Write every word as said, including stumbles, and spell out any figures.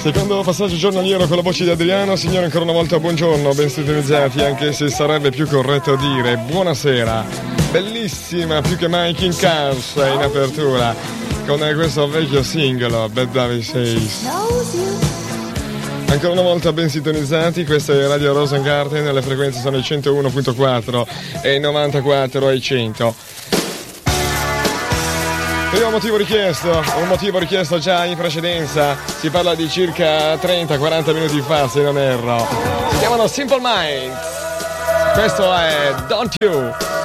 Secondo passaggio giornaliero con la voce di Adriano. Signore, ancora una volta buongiorno, ben sintonizzati, anche se sarebbe più corretto dire buonasera. Bellissima, più che mai King Cars in apertura con questo vecchio singolo Bad Davy Says. Ancora una volta ben sintonizzati, questa è Radio Rosengarten, le frequenze sono i centouno virgola quattro e i novantaquattro e i cento. Primo motivo richiesto, un motivo richiesto già in precedenza, si parla di circa trenta quaranta minuti fa se non erro. Si chiamano Simple Minds, questo è Don't You.